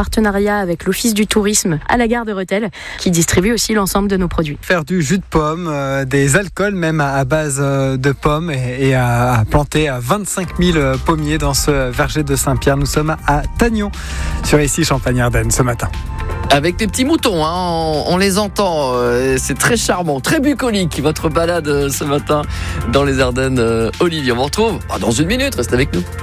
partenariat avec l'Office du tourisme à la gare de Rethel qui distribue aussi l'ensemble de nos produits. Faire du jus de pomme, des alcools même à base de pommes et à planter 25 000 pommiers dans ce verger de Saint-Pierre. Nous sommes à Tagnon sur ici Champagne-Ardenne ce matin. Avec des petits moutons, on les entend, c'est très charmant, très bucolique votre balade ce matin dans les Ardennes. Olivier, on vous retrouve dans une minute, restez avec nous.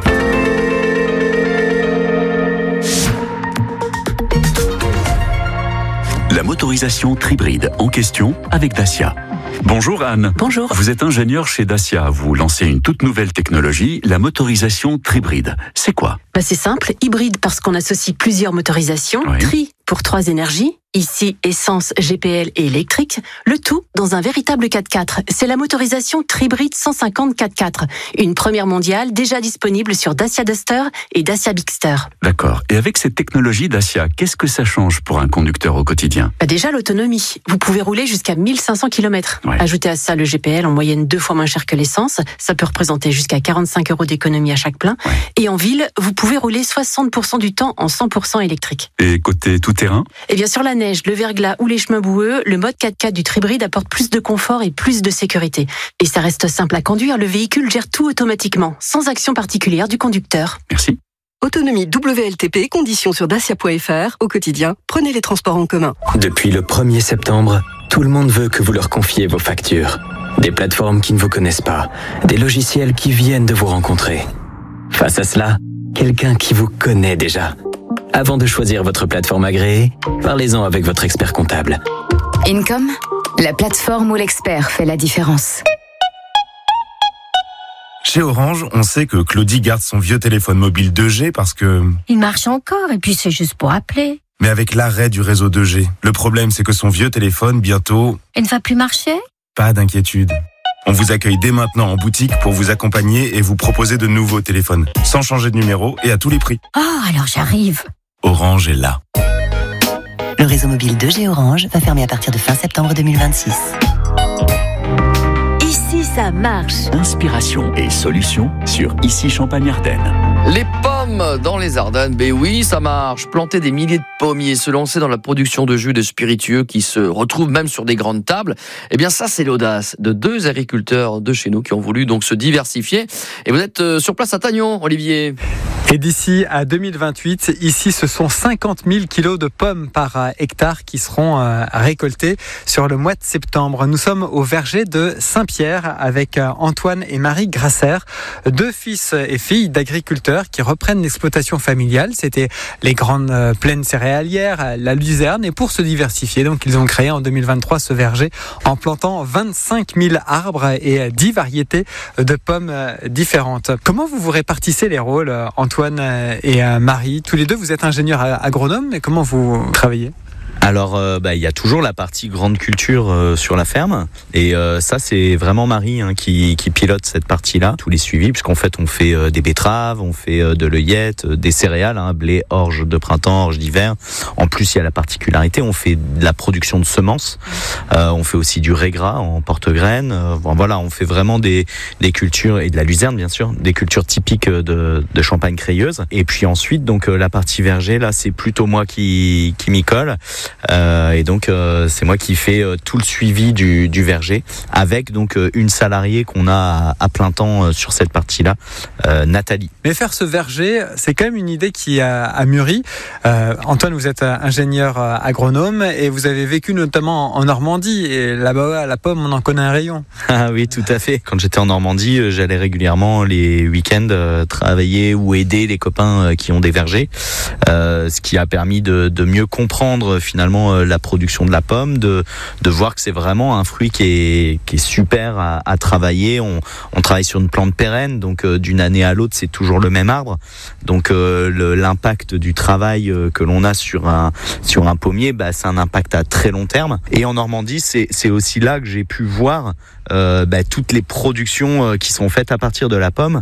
La motorisation Tribride en question avec Dacia. Bonjour Anne. Bonjour. Vous êtes ingénieure chez Dacia. Vous lancez une toute nouvelle technologie, la motorisation Tribride. C'est quoi ? C'est simple, hybride parce qu'on associe plusieurs motorisations. Oui. Tri pour 3 énergies. Ici, essence, GPL et électrique. Le tout dans un véritable 4x4. C'est la motorisation Tribride 150 4x4. Une première mondiale déjà disponible sur Dacia Duster et Dacia Bigster. D'accord. Et avec cette technologie Dacia, qu'est-ce que ça change pour un conducteur au quotidien ? Déjà l'autonomie. Vous pouvez rouler jusqu'à 1500 km. Ouais. Ajoutez à ça le GPL en moyenne 2 fois moins cher que l'essence. Ça peut représenter jusqu'à 45 € d'économie à chaque plein. Ouais. Et en ville, vous pouvez rouler 60% du temps en 100% électrique. Et côté tout-terrain ? Et bien sur la neige, le verglas ou les chemins boueux, le mode 4x4 du Tribride apporte plus de confort et plus de sécurité. Et ça reste simple à conduire, le véhicule gère tout automatiquement, sans action particulière du conducteur. Merci. Autonomie WLTP, conditions sur dacia.fr. Au quotidien, prenez les transports en commun. Depuis le 1er septembre, tout le monde veut que vous leur confiez vos factures. Des plateformes qui ne vous connaissent pas, des logiciels qui viennent de vous rencontrer. Face à cela, quelqu'un qui vous connaît déjà. Avant de choisir votre plateforme agréée, parlez-en avec votre expert comptable. Income, la plateforme où l'expert fait la différence. Chez Orange, on sait que Claudie garde son vieux téléphone mobile 2G parce que... Il marche encore et puis c'est juste pour appeler. Mais avec l'arrêt du réseau 2G, le problème c'est que son vieux téléphone, bientôt... Il ne va plus marcher ? Pas d'inquiétude. On vous accueille dès maintenant en boutique pour vous accompagner et vous proposer de nouveaux téléphones, sans changer de numéro et à tous les prix. Oh, alors j'arrive. Orange est là. Le réseau mobile 2G Orange va fermer à partir de fin septembre 2026. Ici, ça marche. Inspiration et solutions sur ici Champagne-Ardenne. Les pommes dans les Ardennes, oui, ça marche. Planter des milliers de pommiers, se lancer dans la production de jus de spiritueux qui se retrouvent même sur des grandes tables, ça c'est l'audace de 2 agriculteurs de chez nous qui ont voulu donc se diversifier. Et vous êtes sur place à Tagnon, Olivier. Et d'ici à 2028, ici, ce sont 50 000 kilos de pommes par hectare qui seront récoltés sur le mois de septembre. Nous sommes au verger de Saint-Pierre avec Antoine et Marie Grasser, 2 fils et filles d'agriculteurs qui reprennent l'exploitation familiale. C'était les grandes plaines céréalières, la luzerne. Et pour se diversifier, donc, ils ont créé en 2023 ce verger en plantant 25 000 arbres et 10 variétés de pommes différentes. Comment vous répartissez les rôles, Antoine et Marie? Tous les deux, vous êtes ingénieurs agronomes, mais comment vous travaillez? Alors, il y a toujours la partie grande culture sur la ferme, et ça c'est vraiment Marie qui pilote cette partie-là, tous les suivis, puisqu'en fait on fait des betteraves, on fait de l'œillette, des céréales, blé, orge de printemps, orge d'hiver. En plus, il y a la particularité, on fait de la production de semences, on fait aussi du régras en porte-graines. Voilà, on fait vraiment des cultures, et de la luzerne bien sûr, des cultures typiques de Champagne-Crayeuse. Et puis ensuite, donc la partie verger, là c'est plutôt moi qui m'y colle. Et donc c'est moi qui fais tout le suivi du verger, avec donc une salariée qu'on a à plein temps sur cette partie-là, Nathalie. Mais faire ce verger, c'est quand même une idée qui a mûri. Antoine, vous êtes ingénieur agronome et vous avez vécu notamment en Normandie, et là-bas, la pomme, on en connaît un rayon. Ah oui, tout à fait. Quand j'étais en Normandie, j'allais régulièrement les week-ends travailler ou aider les copains qui ont des vergers, ce qui a permis de mieux comprendre finalement la production de la pomme, de voir que c'est vraiment un fruit qui est super à travailler. On travaille sur une plante pérenne, donc d'une année à l'autre c'est toujours le même arbre, donc l'impact du travail que l'on a sur un pommier, c'est un impact à très long terme. Et en Normandie, c'est aussi là que j'ai pu voir toutes les productions qui sont faites à partir de la pomme,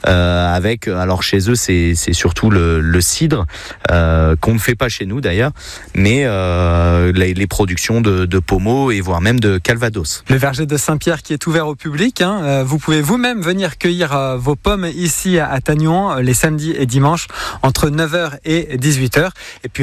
avec, alors chez eux c'est surtout le cidre, qu'on ne fait pas chez nous d'ailleurs, mais les productions de pommeau et voire même de calvados. Le verger de Saint-Pierre qui est ouvert au public, vous pouvez vous-même venir cueillir vos pommes ici à Tagnon les samedis et dimanches entre 9h et 18h. Et puis